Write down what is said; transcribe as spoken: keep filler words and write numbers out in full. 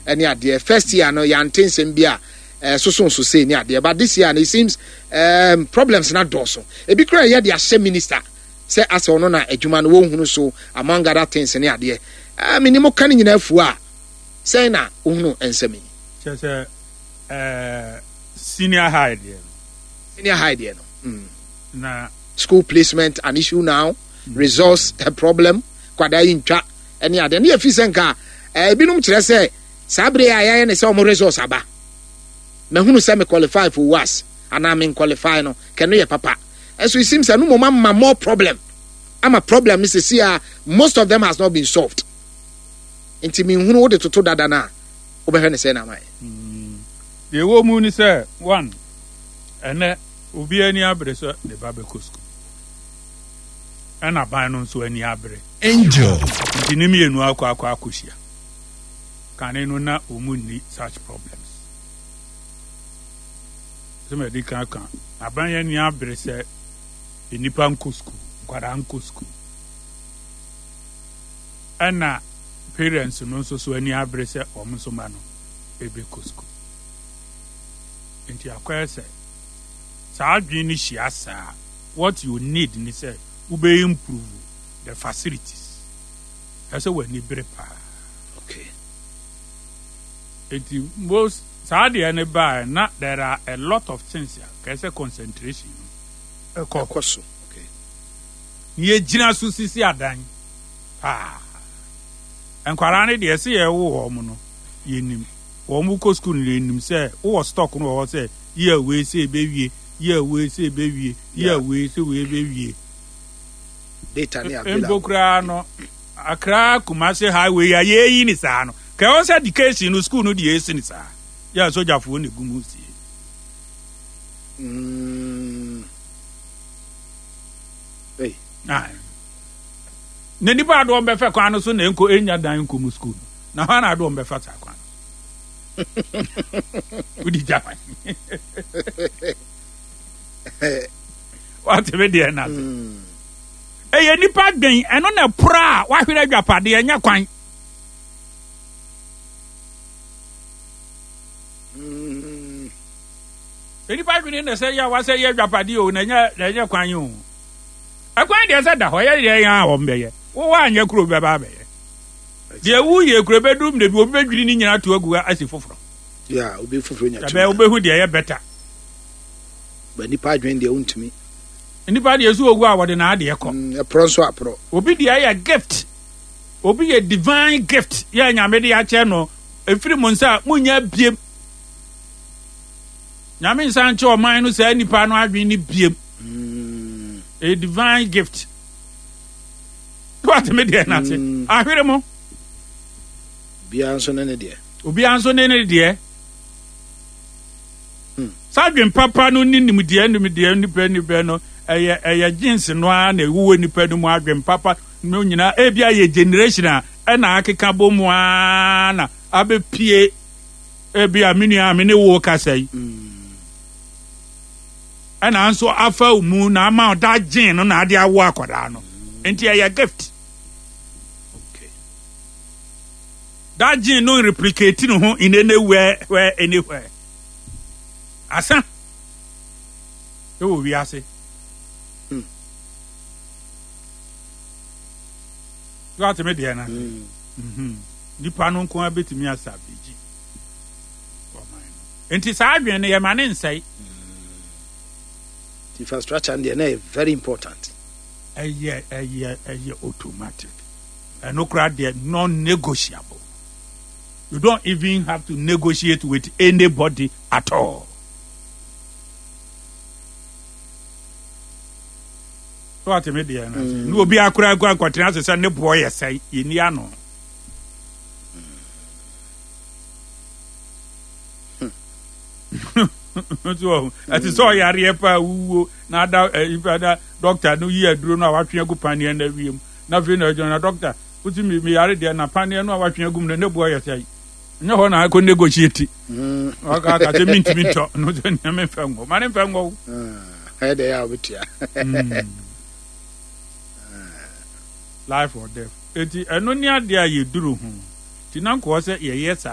any ade first year no yantin sembia eh so so so say ni ade but this year it seems um problems na doso e bi kra ye de ahye minister say as ono na adwuma no wo hunu so among other things ni ade ah minimo kan nyina afu a say na ohunu ensemi say eh senior high there senior high there no mm. na school placement an issue now mm. resource a problem kwada yintwa any ade na efisenka eh binum kire say sabre ayaye ne say o resource aba na hunu say me qualify for was and I mean qualify no can no ye papa and so it seems that no mama more problem am a problem Mister Sia most of them has not been solved inti me hunu wo de toto dada na wo be hwe say na mai the wo mu ni say one ene obi ani abre so de ba be kosko ana ban no so ani abre angel dinimi enu akwa akwa akosia kanenu na omunni such problems so me di kan kan aban ya ni abre se enipa nkosko kwara nkosko ana parents no so so ani abre se omso ma no ebe kosko enti akwa se sa adwin ni shiasa what you need ni say ube improve the facilities ese we ni brepa okay enti most sa de ne ba na there are a lot of things here kese concentration e kokoso okay ye gina so sisi adan ah enkwara ne de se ye wo ho no yenim wo mu ko school ni yenim se wo stock no wo se ye we se bewie ye we se bewie ye we se we bewie data ni available embokra no Accra Kumasi highway ya ye yi ni sa no ka o se education no school no de esi ni sa ya soja fo ne gumu si mm hey ai ne ni ba do mbe fe kwa no so na enko enya dan ko mu school na ha na do mbe fa ta kwa udi japa what be there na eh ye nipa gben eno na pra wa hwere adwapade enya kwan mm eni pa gben na say ya wa say ye adwapade o na nya na nya kwan o akwan de say da ho ye ye ya o mbeye wo wa anya kuro be ba be ye de wu ye kuro be dum de bi obi bedwiri ni nyina to agu asi foforo yeah obi foforo nya to be obi hu de ye better ba nipa adwen de untumi nipa de esu ogu a wode na ade ekọ e pro so apro obi de ya gift obi ye divine gift ya nyame de ya che no efiri mo nsa munya biem nyame nsa nche o man no sa nipa no adwen ni biem a divine gift what me de na se ahwere mo bia nso ne ne de obi anso ne ne de sadwen papa no ni nim de nim de nipa nipa no eye eye jeans no a na ewuwe nipa no mu adwen papa no nyina e bia ye generation a e na akeka bo mu a na abepie e bia mini a me ne wo kasai ana anso afa mu na ma da gin no na ade awo akoda no enti eye gift okay that gin no replicate no ho in anywhere where anywhere asa yo wi ase mm yo ateme de na mhm nipa no nko abetimi asa beji o man enti sa adwen ne ye mane nsai infrastructure and they very important eye eye eye automatic and no crowd there non-negotiable. You don't even have to negotiate with anybody at all. So what me there na no obi akura akura kwatina se ne boy yesai yeni ano so ati so yare pa wuwo na da ifada doctor no yi aduro no awatwe agu panie na wiem na fe na jona doctor uti mi mi yare de na panie no awatwe agu ne boy yesai nya ho na ko negotiate mm aka ka te minti minto no je na me fango mane fango ah he de ya obetia life or death eti eno ni ade a ye duru hu ti na nko se ye yes